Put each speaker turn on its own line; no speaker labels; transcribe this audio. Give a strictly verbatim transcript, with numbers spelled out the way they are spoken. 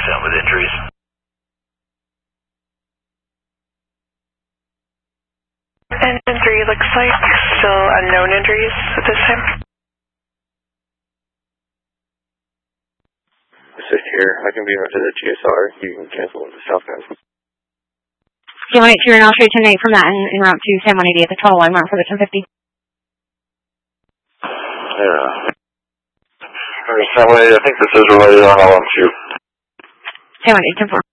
percent with injuries.
Engine three looks like still unknown injuries at this time.
Assist here. I can be to the G S R. You can cancel the southbound.
You want it to now straight ten eight from that and en route to San Juan eighty at the total line mark for the ten fifty.
Yeah. San Juan eighty, I think this is related on L M two.
San Juan eighty, ten four.